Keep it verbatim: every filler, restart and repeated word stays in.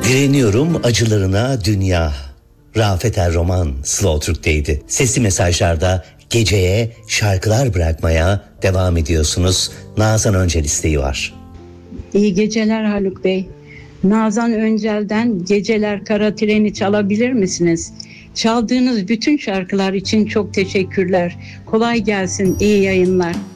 Direniyorum acılarına dünya. Rafet Er Roman Slow Türk'teydi. Sesli mesajlarda geceye şarkılar bırakmaya devam ediyorsunuz. Nazan Öncel isteği var. İyi geceler Haluk Bey. Nazan Öncel'den Geceler Kara Treni çalabilir misiniz? Çaldığınız bütün şarkılar için çok teşekkürler. Kolay gelsin, iyi yayınlar.